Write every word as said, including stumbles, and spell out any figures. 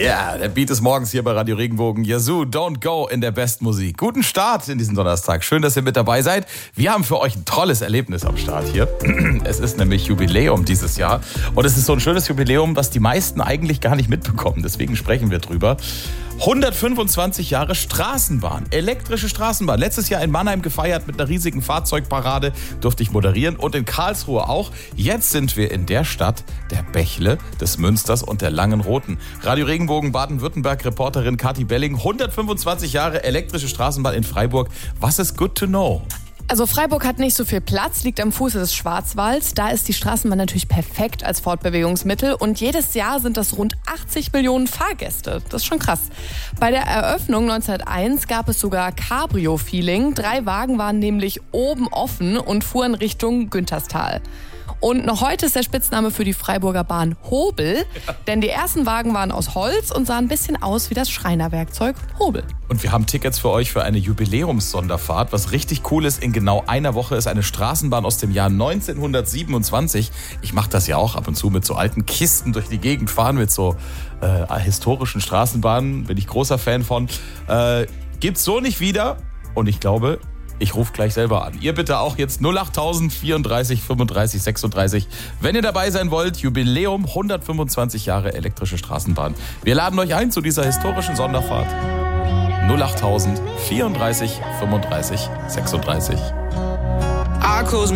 Ja, yeah, der Beat ist morgens hier bei Radio Regenbogen. Yazoo, Don't Go in der Bestmusik. Guten Start in diesen Donnerstag. Schön, dass ihr mit dabei seid. Wir haben für euch ein tolles Erlebnis am Start hier. Es ist nämlich Jubiläum dieses Jahr. Und es ist so ein schönes Jubiläum, was die meisten eigentlich gar nicht mitbekommen. Deswegen sprechen wir drüber. hundertfünfundzwanzig Jahre Straßenbahn, elektrische Straßenbahn. Letztes Jahr in Mannheim gefeiert mit einer riesigen Fahrzeugparade, durfte ich moderieren und in Karlsruhe auch. Jetzt sind wir in der Stadt der Bächle, des Münsters und der Langenroten. Radio Regenbogen Baden-Württemberg Reporterin Kathi Belling, hundertfünfundzwanzig Jahre elektrische Straßenbahn in Freiburg. Was ist good to know? Also Freiburg hat nicht so viel Platz, liegt am Fuße des Schwarzwalds. Da ist die Straßenbahn natürlich perfekt als Fortbewegungsmittel. Und jedes Jahr sind das rund achtzig Millionen Fahrgäste. Das ist schon krass. Bei der Eröffnung neunzehnhunderteins gab es sogar Cabrio-Feeling. Drei Wagen waren nämlich oben offen und fuhren Richtung Günterstal. Und noch heute ist der Spitzname für die Freiburger Bahn Hobel, denn die ersten Wagen waren aus Holz und sahen ein bisschen aus wie das Schreinerwerkzeug Hobel. Und wir haben Tickets für euch für eine Jubiläumssonderfahrt. Was richtig cool ist, in genau einer Woche ist eine Straßenbahn aus dem Jahr neunzehnhundertsiebenundzwanzig. Ich mache das ja auch ab und zu mit so alten Kisten durch die Gegend fahren, mit so äh, historischen Straßenbahnen. Bin ich großer Fan von. Äh, gibt's so nicht wieder. Und ich glaube, ich rufe gleich selber an. Ihr bitte auch jetzt null acht tausend vierunddreißig fünfunddreißig sechsunddreißig. Wenn ihr dabei sein wollt, Jubiläum hundertfünfundzwanzig Jahre elektrische Straßenbahn. Wir laden euch ein zu dieser historischen Sonderfahrt. null acht tausend vierunddreißig fünfunddreißig sechsunddreißig.